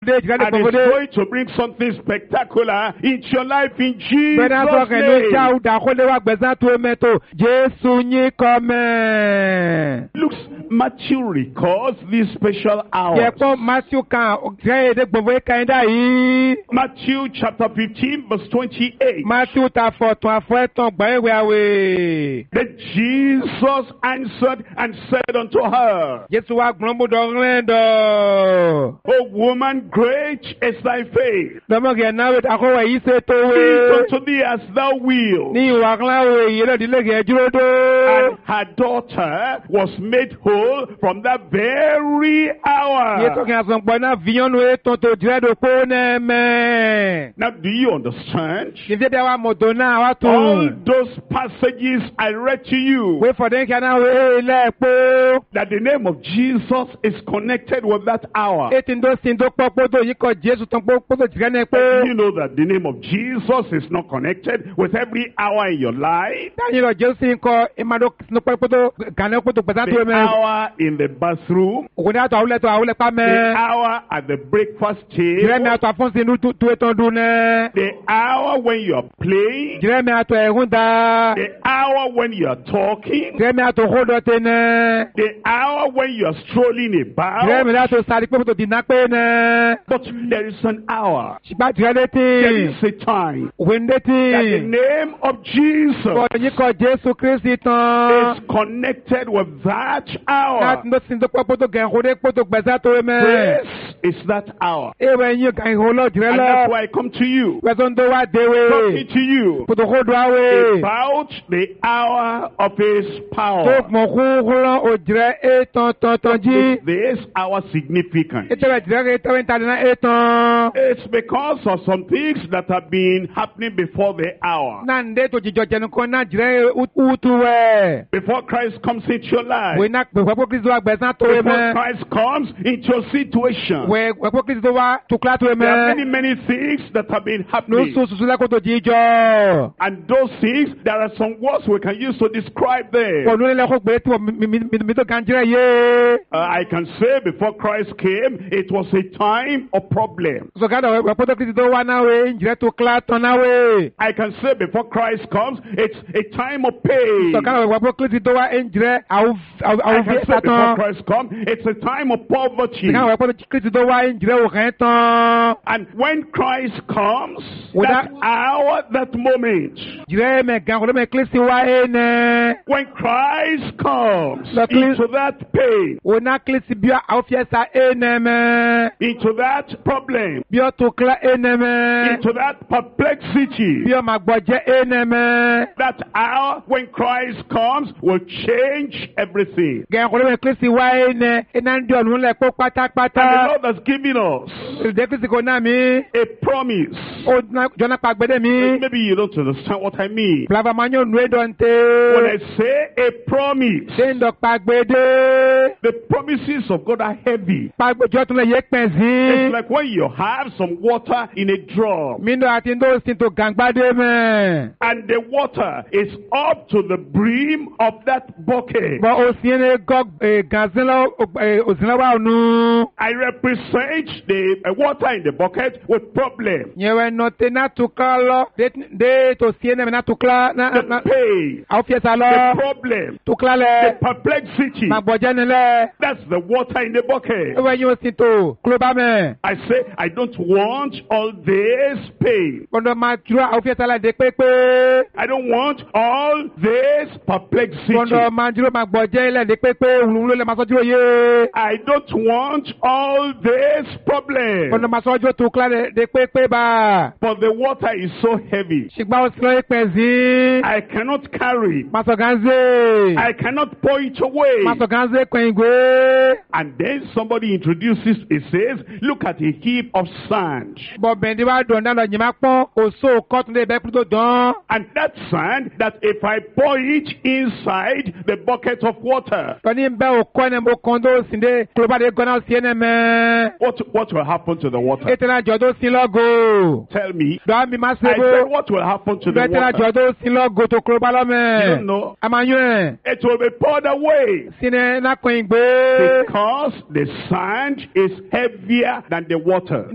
And it's going to bring something spectacular into your life in Jesus' name. Matthew records this special hour. Matthew chapter 15 verse 28. Then Jesus answered and said unto her, O woman, great is thy faith. Be it unto thee as thou wilt. And her daughter was made whole from that very hour. Now, do you understand? All those passages I read to you, that the name of Jesus is connected with that hour. You know that the name of Jesus is not connected with every hour in your life. The hour in the bathroom, the hour at the breakfast table, the hour when you are playing, the hour when you are talking, the hour when you are strolling about. But there is an hour, there is a time that the name of Jesus is connected with that hour. Grace is that hour. And that's why I come to you, talking to you about the hour of His power. This hour significant. It's because of some things that have been happening before the hour. Before Christ comes into your life, before Christ comes into your situation, there are many things that have been happening. And those things, there are some words we can use to describe them. I can say before Christ came, it was a time of problem. I can say before Christ comes, it's a time of pain. I can say before Christ comes, it's a time of poverty. And when Christ comes, that hour, that moment, when Christ comes into that pain, into that problem, into that perplexity, that hour when Christ comes will change everything. And the Lord has given us a promise. Maybe you don't understand what I mean. When I say a promise, the promises of God are heavy. It's like when you have some water in a drum, and the water is up to the brim of that bucket. I represent the water in the bucket with problem. The pain, the problem, the perplexity. That's the water in the bucket. I say, I don't want all this pain. I don't want all this perplexity. I don't want all this problem. But the water is so heavy, I cannot carry. I cannot pour it away. And then somebody introduces, it says, look at a heap of sand. And that sand, that if I pour it inside the bucket of water, what will happen to the water? Tell me. I said, what will happen to the water? You don't know. It will be poured away because the sand is heavier than the water.